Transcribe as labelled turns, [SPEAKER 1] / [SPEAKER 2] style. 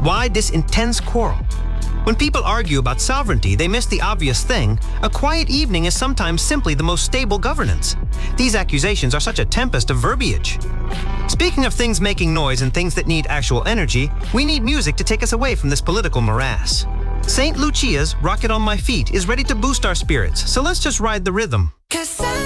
[SPEAKER 1] Why this intense quarrel? When people argue about sovereignty, they miss the obvious thing. A quiet evening is sometimes simply the most stable governance. These accusations are such a tempest of verbiage. Speaking of things making noise and things that need actual energy, we need music to take us away from this political morass. St. Lucia's Rocket on My Feet is ready to boost our spirits, so let's just ride the rhythm.